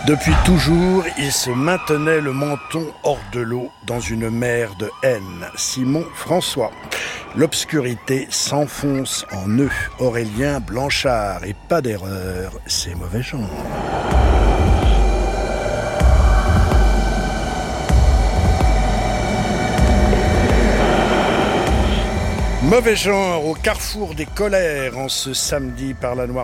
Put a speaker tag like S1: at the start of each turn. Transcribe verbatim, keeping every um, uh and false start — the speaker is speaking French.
S1: Depuis toujours, il se maintenait le menton hors de l'eau dans une mer de haine. Simon François. L'obscurité s'enfonce en eux. Aurélien Blanchard. Et pas d'erreur, c'est mauvais genre. Mauvais genre au carrefour des colères en ce samedi par la Noire